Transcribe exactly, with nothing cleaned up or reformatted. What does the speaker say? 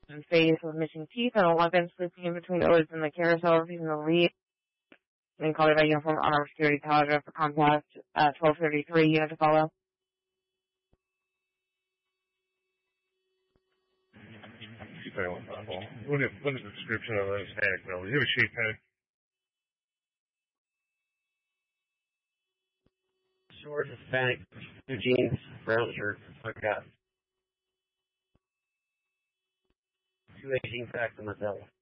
and face with missing teeth and a weapon sleeping in between Otis and the carousel, refusing to leave. Then called by uniform armed security telegraph for contact at twelve thirty-three. You have to follow. What is, what is the description of those Hispanic fellas? You have a sheep head? Short, Hispanic, blue jeans, brown shirt, I got two eighteen facts in the cell.